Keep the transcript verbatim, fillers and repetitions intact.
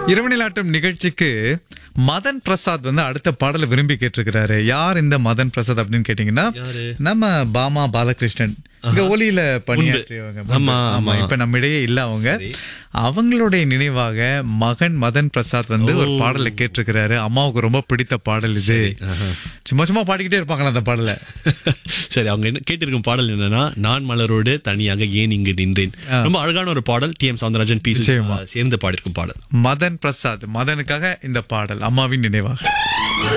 இரவனிலாட்டம் நிகழ்ச்சிக்கு மதன் பிரசாத் வந்து அடுத்த பாடலை விரும்பி கேட்டிருக்கிறாரு. யார் இந்த மதன் பிரசாத் அப்படின்னு கேட்டீங்கன்னா, நம்ம பாமா பாலகிருஷ்ணன் இங்க ஒலியில பணியாற்றியவங்க. இப்ப நம்ம இடையே இல்ல அவங்க. அவங்களுடைய நினைவாக மகன் மதன் பிரசாத் வந்து ஒரு பாடலை கேட்டிருக்கிறாரு. அம்மாவுக்கு ரொம்ப பிடித்த பாடல் இது. சும்மா சும்மா பாடிக்கிட்டே இருப்பாங்களா அந்த பாடல. சரி, அவங்க என்ன கேட்டிருக்கும் பாடல் என்னன்னா, நான் மலரோடு தனியாக ஏன் இங்கு நின்றேன். ரொம்ப அழகான ஒரு பாடல். டி எம் சௌந்தரராஜன் பி சேர்ந்து பாடியிருக்கும் பாடல். மதன் பிரசாத், மதனுக்காக இந்த பாடல் அம்மாவின் நினைவாக.